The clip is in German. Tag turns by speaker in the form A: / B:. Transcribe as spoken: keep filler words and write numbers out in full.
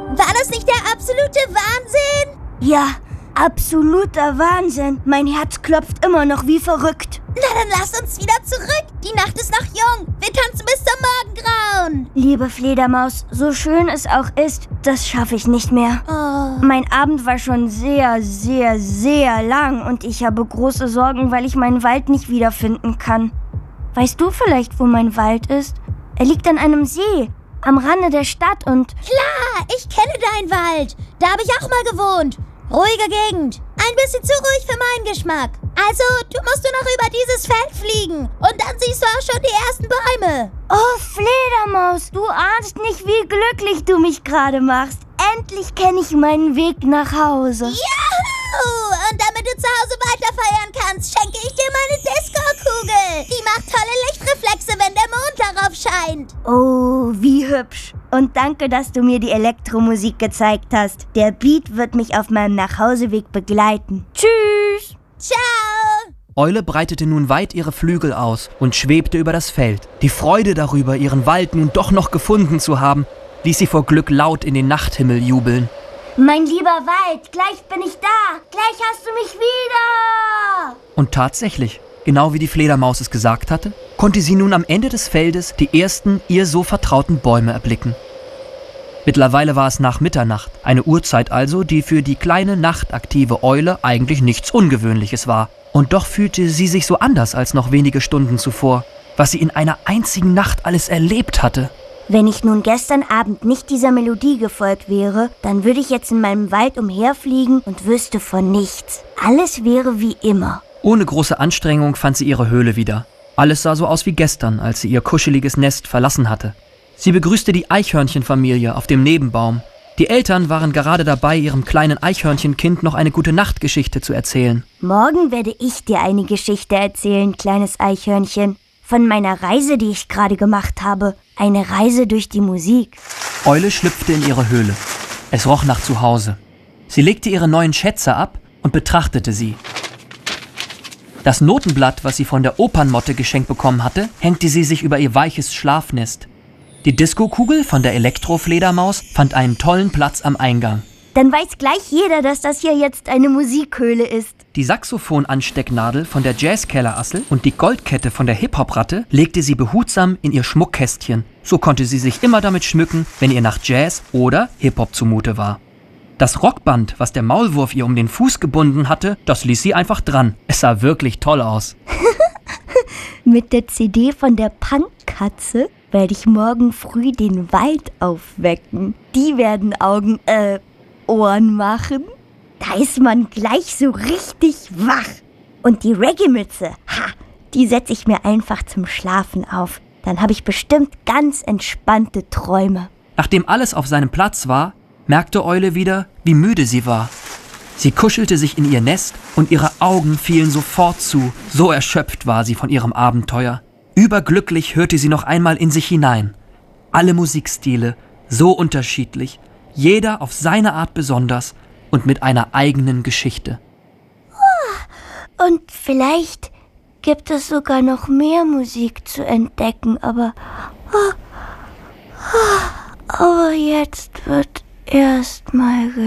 A: War das nicht der absolute Wahnsinn?
B: Ja, absoluter Wahnsinn. Mein Herz klopft immer noch wie verrückt.
A: Na, dann lass uns wieder zurück. Die Nacht ist noch jung. Wir tanzen bis zum Morgengrauen.
B: Liebe Fledermaus, so schön es auch ist, das schaffe ich nicht mehr.
A: Oh.
B: Mein Abend war schon sehr, sehr, sehr lang und ich habe große Sorgen, weil ich meinen Wald nicht wiederfinden kann. Weißt du vielleicht, wo mein Wald ist? Er liegt an einem See, am Rande der Stadt und...
A: Klar, ich kenne deinen Wald. Da habe ich auch mal gewohnt. Ruhige Gegend. Ein bisschen zu ruhig für meinen Geschmack. Also, du musst nur noch über dieses Feld fliegen. Und dann siehst du auch schon die ersten Bäume.
B: Oh, Fledermaus, du ahnst nicht, wie glücklich du mich gerade machst. Endlich kenne ich meinen Weg nach Hause.
A: Juhu! Und damit du zu Hause weiter feiern kannst, schenke ich dir meine Disco-Kugel. Die macht tolle Lichtreflexe, wenn der Mond darauf scheint.
B: Oh, wie hübsch. Und danke, dass du mir die Elektromusik gezeigt hast. Der Beat wird mich auf meinem Nachhauseweg begleiten. Tschüss.
A: Ciao.
C: Eule breitete nun weit ihre Flügel aus und schwebte über das Feld. Die Freude darüber, ihren Wald nun doch noch gefunden zu haben, ließ sie vor Glück laut in den Nachthimmel jubeln.
B: Mein lieber Wald, gleich bin ich da. Gleich hast du mich wieder.
C: Und tatsächlich, genau wie die Fledermaus es gesagt hatte, konnte sie nun am Ende des Feldes die ersten ihr so vertrauten Bäume erblicken. Mittlerweile war es nach Mitternacht, eine Uhrzeit also, die für die kleine nachtaktive Eule eigentlich nichts Ungewöhnliches war. Und doch fühlte sie sich so anders als noch wenige Stunden zuvor, was sie in einer einzigen Nacht alles erlebt hatte.
B: Wenn ich nun gestern Abend nicht dieser Melodie gefolgt wäre, dann würde ich jetzt in meinem Wald umherfliegen und wüsste von nichts. Alles wäre wie immer.
C: Ohne große Anstrengung fand sie ihre Höhle wieder. Alles sah so aus wie gestern, als sie ihr kuscheliges Nest verlassen hatte. Sie begrüßte die Eichhörnchenfamilie auf dem Nebenbaum. Die Eltern waren gerade dabei, ihrem kleinen Eichhörnchenkind noch eine Gute-Nacht-Geschichte zu erzählen.
B: Morgen werde ich dir eine Geschichte erzählen, kleines Eichhörnchen. Von meiner Reise, die ich gerade gemacht habe. Eine Reise durch die Musik.
C: Eule schlüpfte in ihre Höhle. Es roch nach Zuhause. Sie legte ihre neuen Schätze ab und betrachtete sie. Das Notenblatt, was sie von der Opernmotte geschenkt bekommen hatte, hängte sie sich über ihr weiches Schlafnest. Die Diskokugel von der Elektrofledermaus fand einen tollen Platz am Eingang.
B: Dann weiß gleich jeder, dass das hier jetzt eine Musikhöhle ist.
C: Die Saxophon-Anstecknadel von der Jazzkellerassel und die Goldkette von der Hip-Hop-Ratte legte sie behutsam in ihr Schmuckkästchen. So konnte sie sich immer damit schmücken, wenn ihr nach Jazz oder Hip-Hop zumute war. Das Rockband, was der Maulwurf ihr um den Fuß gebunden hatte, das ließ sie einfach dran. Es sah wirklich toll aus.
B: Mit der C D von der Punkkatze werde ich morgen früh den Wald aufwecken. Die werden Augen, äh, Ohren machen. Da ist man gleich so richtig wach. Und die Reggae-Mütze, ha, die setze ich mir einfach zum Schlafen auf. Dann habe ich bestimmt ganz entspannte Träume.
C: Nachdem alles auf seinem Platz war, merkte Eule wieder, wie müde sie war. Sie kuschelte sich in ihr Nest und ihre Augen fielen sofort zu. So erschöpft war sie von ihrem Abenteuer. Überglücklich hörte sie noch einmal in sich hinein. Alle Musikstile, so unterschiedlich, jeder auf seine Art besonders und mit einer eigenen Geschichte.
B: Und vielleicht gibt es sogar noch mehr Musik zu entdecken, aber... Aber jetzt wird erst mal